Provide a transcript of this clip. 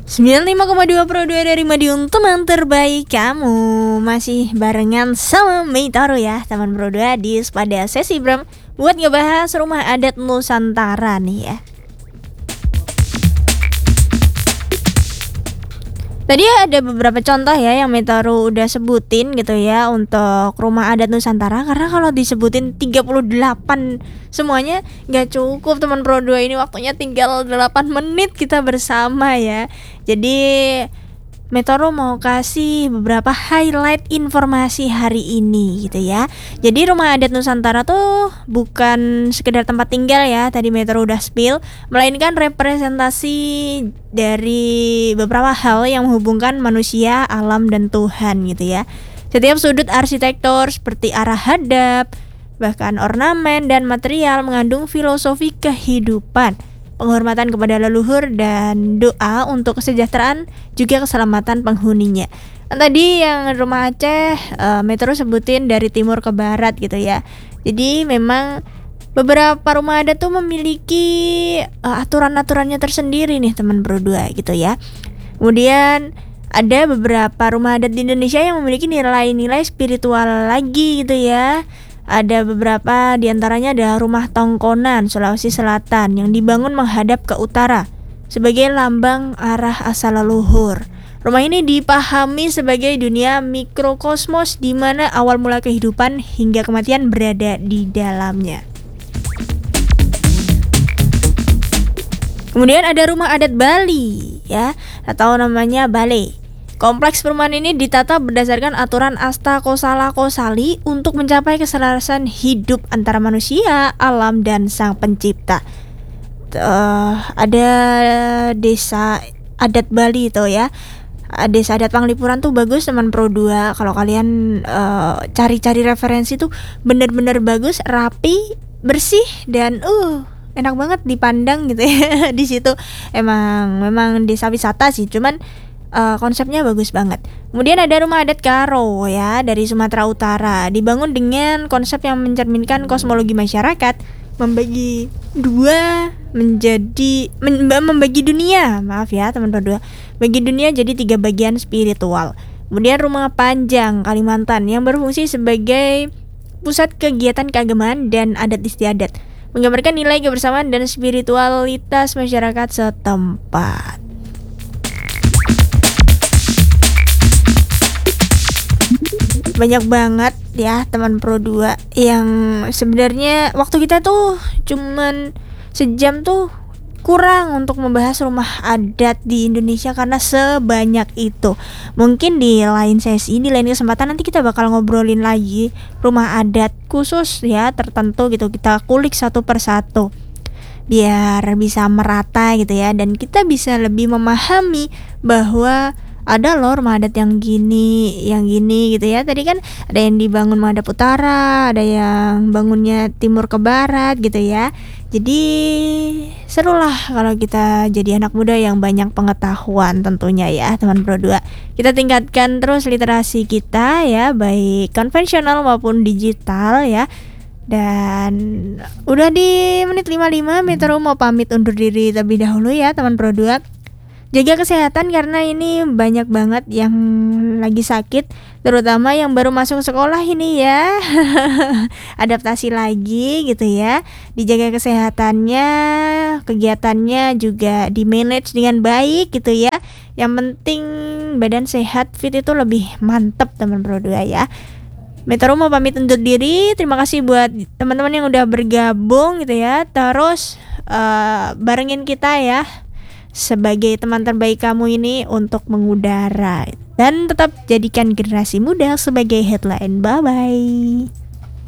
95,2 Pro 2 dari Madiun, teman terbaik kamu. Masih barengan sama Meitaro ya, teman Pro 2 di pada sesi Bram buat ngebahas rumah adat Nusantara nih ya. Tadi ada beberapa contoh ya yang Meitaro udah sebutin gitu ya untuk rumah adat Nusantara. Karena kalau disebutin 38 semuanya gak cukup teman Pro 2, ini waktunya tinggal 8 menit kita bersama ya. Jadi Meitaro mau kasih beberapa highlight informasi hari ini gitu ya. Jadi rumah adat Nusantara tuh bukan sekedar tempat tinggal ya, tadi Meitaro udah spill, melainkan representasi dari beberapa hal yang menghubungkan manusia, alam, dan Tuhan gitu ya. Setiap sudut arsitektur seperti arah hadap, bahkan ornamen dan material mengandung filosofi kehidupan, penghormatan kepada leluhur, dan doa untuk kesejahteraan juga keselamatan penghuninya. Tadi yang rumah Aceh Meitaro sebutin dari timur ke barat gitu ya. Jadi memang beberapa rumah adat tuh memiliki aturan-aturannya tersendiri nih teman Pro 2 gitu ya. Kemudian ada beberapa rumah adat di Indonesia yang memiliki nilai-nilai spiritual lagi gitu ya. Ada beberapa diantaranya ada rumah Tongkonan, Sulawesi Selatan yang dibangun menghadap ke utara sebagai lambang arah asal leluhur. Rumah ini dipahami sebagai dunia mikrokosmos di mana awal mula kehidupan hingga kematian berada di dalamnya. Kemudian ada rumah adat Bali ya, atau namanya Bale. Kompleks perumahan ini ditata berdasarkan aturan Asta Kosala Kosali untuk mencapai keselarasan hidup antara manusia, alam, dan sang pencipta. Ada desa adat Bali itu ya. Desa adat Panglipuran tuh bagus teman Pro 2. Kalau kalian cari-cari referensi tuh bener-bener bagus, rapi, bersih, dan enak banget dipandang gitu ya. Di situ memang desa wisata sih, cuman konsepnya bagus banget. Kemudian ada rumah adat Karo ya dari Sumatera Utara, dibangun dengan konsep yang mencerminkan kosmologi masyarakat, membagi dunia, maaf ya teman berdua, bagi dunia jadi 3 bagian spiritual. Kemudian rumah Panjang Kalimantan yang berfungsi sebagai pusat kegiatan keagamaan dan adat istiadat, menggambarkan nilai kebersamaan dan spiritualitas masyarakat setempat. Banyak banget ya teman Pro 2 yang sebenarnya waktu kita tuh cuman sejam tuh kurang untuk membahas rumah adat di Indonesia karena sebanyak itu. Mungkin di lain sesi, di lain kesempatan nanti kita bakal ngobrolin lagi rumah adat khusus ya tertentu gitu, kita kulik satu persatu biar bisa merata gitu ya, dan kita bisa lebih memahami bahwa ada loh rumah adat yang gini gitu ya. Tadi kan ada yang dibangun menghadap utara, ada yang bangunnya timur ke barat gitu ya. Jadi seru lah kalau kita jadi anak muda yang banyak pengetahuan tentunya ya teman Pro 2. Kita tingkatkan terus literasi kita ya, baik konvensional maupun digital ya. Dan udah di menit 55, Meitaro mau pamit undur diri terlebih dahulu ya teman Pro 2. Jaga kesehatan karena ini banyak banget yang lagi sakit, terutama yang baru masuk sekolah ini ya. Adaptasi lagi gitu ya. Dijaga kesehatannya, kegiatannya juga di manage dengan baik gitu ya. Yang penting badan sehat, fit itu lebih mantep teman Pro 2 ya. Meitaro mau pamit undur diri. Terima kasih buat teman-teman yang udah bergabung gitu ya. Terus barengin kita ya sebagai teman terbaik kamu ini untuk mengudara, dan tetap jadikan generasi muda sebagai headline. Bye bye.